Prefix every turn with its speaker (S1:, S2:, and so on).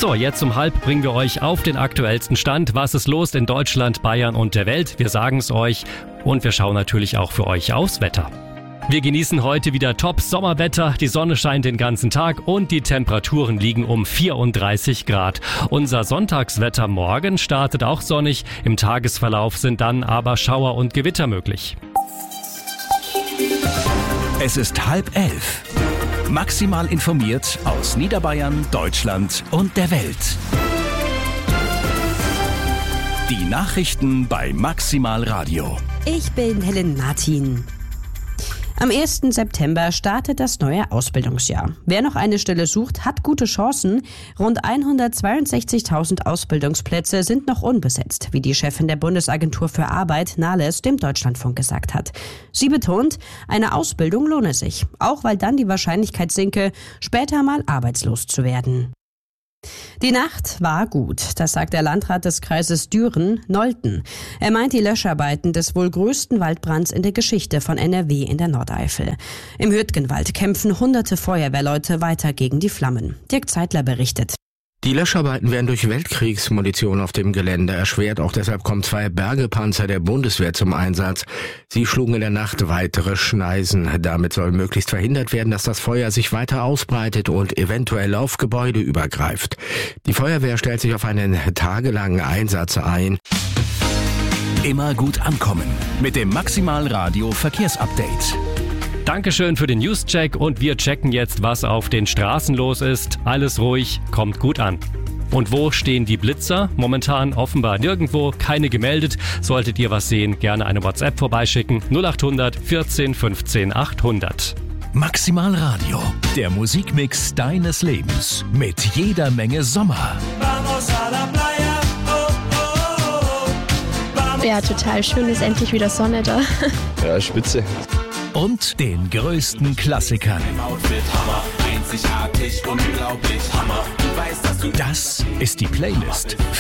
S1: So, jetzt um 12:30 bringen wir euch auf den aktuellsten Stand. Was ist los in Deutschland, Bayern und der Welt? Wir sagen es euch und wir schauen natürlich auch für euch aufs Wetter. Wir genießen heute wieder Top-Sommerwetter, die Sonne scheint den ganzen Tag und die Temperaturen liegen um 34 Grad. Unser Sonntagswetter morgen startet auch sonnig, im Tagesverlauf sind dann aber Schauer und Gewitter möglich.
S2: Es ist 10:30. Maximal informiert aus Niederbayern, Deutschland und der Welt. Die Nachrichten bei Maximal Radio.
S3: Ich bin Helen Martin. Am 1. September startet das neue Ausbildungsjahr. Wer noch eine Stelle sucht, hat gute Chancen. Rund 162.000 Ausbildungsplätze sind noch unbesetzt, wie die Chefin der Bundesagentur für Arbeit, Nahles, dem Deutschlandfunk gesagt hat. Sie betont, eine Ausbildung lohne sich, auch weil dann die Wahrscheinlichkeit sinke, später mal arbeitslos zu werden. Die Nacht war gut, das sagt der Landrat des Kreises Düren, Nolten. Er meint die Löscharbeiten des wohl größten Waldbrands in der Geschichte von NRW in der Nordeifel. Im Hürtgenwald kämpfen hunderte Feuerwehrleute weiter gegen die Flammen. Dirk Zeitler berichtet.
S4: Die Löscharbeiten werden durch Weltkriegsmunition auf dem Gelände erschwert. Auch deshalb kommen 2 Bergepanzer der Bundeswehr zum Einsatz. Sie schlugen in der Nacht weitere Schneisen. Damit soll möglichst verhindert werden, dass das Feuer sich weiter ausbreitet und eventuell auf Gebäude übergreift. Die Feuerwehr stellt sich auf einen tagelangen Einsatz ein.
S2: Immer gut ankommen mit dem Maximal Radio Verkehrsupdate.
S1: Dankeschön für den News-Check und wir checken jetzt, was auf den Straßen los ist. Alles ruhig, kommt gut an. Und wo stehen die Blitzer? Momentan offenbar nirgendwo, keine gemeldet. Solltet ihr was sehen, gerne eine WhatsApp vorbeischicken. 0800 14 15 800.
S2: Maximal Radio, der Musikmix deines Lebens mit jeder Menge Sommer.
S5: Ja, total schön, ist endlich wieder Sonne da.
S6: Ja, spitze.
S2: Und den größten Klassikern. Das ist die Playlist